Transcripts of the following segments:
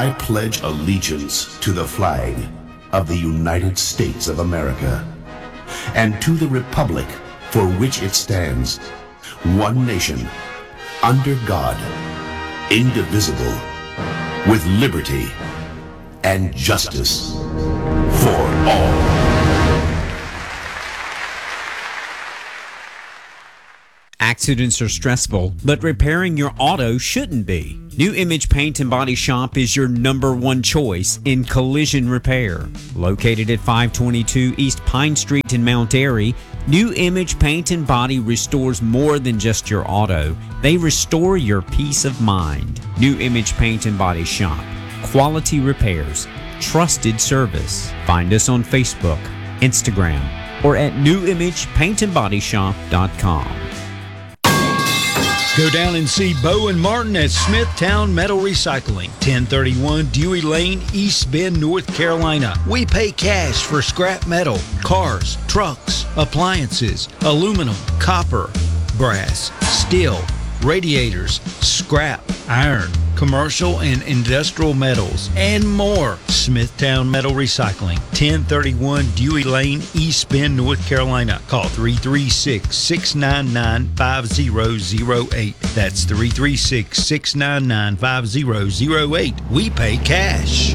I pledge allegiance to the flag of the United States of America and to the republic for which it stands, one nation, under God, indivisible, with liberty and justice for all. Accidents are stressful, but repairing your auto shouldn't be. New Image Paint and Body Shop is your number one choice in collision repair. Located at 522 East Pine Street in Mount Airy, New Image Paint and Body restores more than just your auto. They restore your peace of mind. New Image Paint and Body Shop. Quality repairs. Trusted service. Find us on Facebook, Instagram, or at newimagepaintandbodyshop.com. Go down and see Bo and Martin at Smithtown Metal Recycling, 1031 Dewey Lane, East Bend, North Carolina. We pay cash for scrap metal, cars, trucks, appliances, aluminum, copper, brass, steel, radiators, scrap, iron, commercial and industrial metals, and more. Smithtown Metal Recycling, 1031 Dewey Lane, East Bend, North Carolina. Call 336-699-5008. That's 336-699-5008. We pay cash.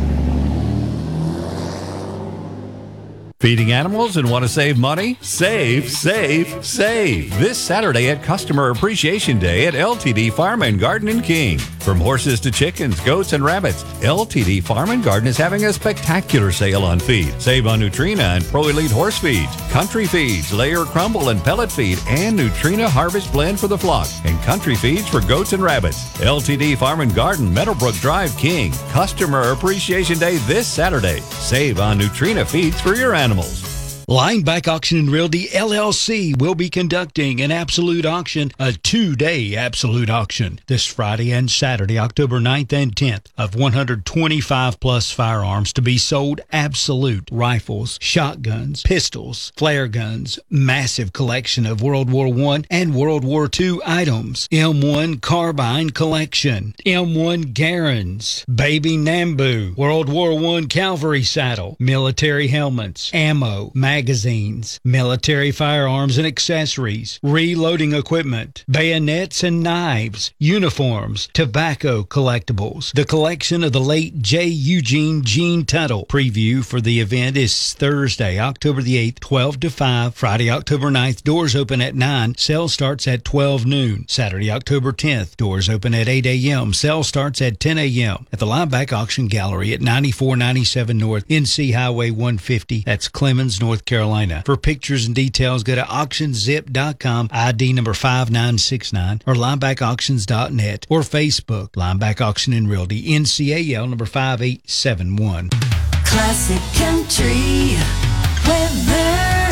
Feeding animals and want to save money? Save, save, save. This Saturday at Customer Appreciation Day at LTD Farm and Garden in King. From horses to chickens, goats, and rabbits, LTD Farm and Garden is having a spectacular sale on feed. Save on Nutrena and Pro Elite horse feeds, country feeds, layer crumble and pellet feed, and Nutrena Harvest Blend for the flock, and country feeds for goats and rabbits. LTD Farm and Garden, Meadowbrook Drive, King. Customer Appreciation Day this Saturday. Save on Nutrena feeds for your animals. Lineback Auction and Realty LLC will be conducting an absolute auction, a 2-day absolute auction, this Friday and Saturday, October 9th and 10th, of 125 plus firearms to be sold absolute. Rifles, shotguns, pistols, flare guns, massive collection of World War I and World War II items, M1 carbine collection, M1 Garens, Baby Nambu, World War I cavalry saddle, military helmets, ammo, magazines, military firearms and accessories, reloading equipment, bayonets and knives, uniforms, tobacco collectibles. The collection of the late J. Eugene Gene Tuttle. Preview for the event is Thursday, October the 8th, 12 to 5. Friday, October 9th, doors open at 9. Sale starts at 12 noon. Saturday, October 10th, doors open at 8 a.m. Sale starts at 10 a.m. at the Lineback Auction Gallery at 9497 North NC Highway 150. That's Clemens, North Carolina. For pictures and details, go to auctionzip.com, ID number 5969, or linebackauctions.net, or Facebook, Lineback Auction and Realty, NCAL number 5871. Classic Country Weather.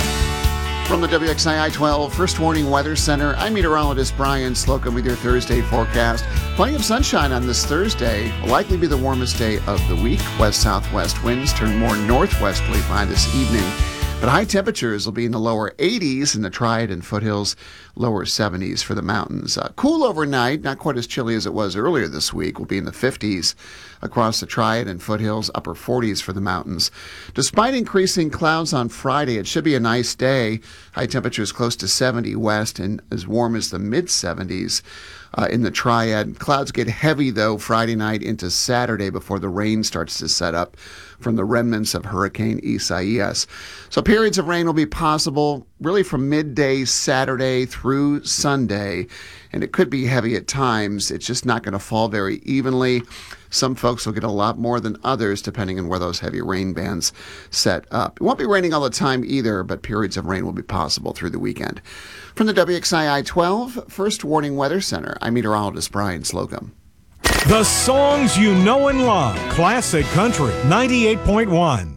From the WXII 12 First Warning Weather Center, I'm meteorologist Brian Slocum with your Thursday forecast. Plenty of sunshine on this Thursday. Will likely be the warmest day of the week. West-southwest winds turn more northwesterly by this evening. But high temperatures will be in the lower 80s in the Triad and foothills, lower 70s for the mountains. Cool overnight, not quite as chilly as it was earlier this week. Will be in the 50s across the Triad and foothills, upper 40s for the mountains. Despite increasing clouds on Friday, it should be a nice day. High temperatures close to 70 west and as warm as the mid-70s. In the Triad. Clouds get heavy, though, Friday night into Saturday before the rain starts to set up from the remnants of Hurricane Isaias. So periods of rain will be possible really from midday Saturday through Sunday, and it could be heavy at times. It's just not going to fall very evenly. Some folks will get a lot more than others, depending on where those heavy rain bands set up. It won't be raining all the time either, but periods of rain will be possible through the weekend. From the WXII 12 First Warning Weather Center, I'm meteorologist Brian Slocum. The songs you know and love. Classic Country 98.1.